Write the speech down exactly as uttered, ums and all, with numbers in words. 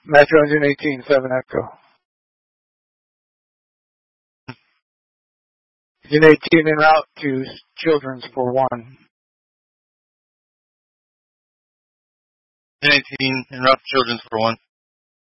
Matthew one eighteen, seven Echo. June eighteen en route to Children's for one. June eighteen en route to Children's for one.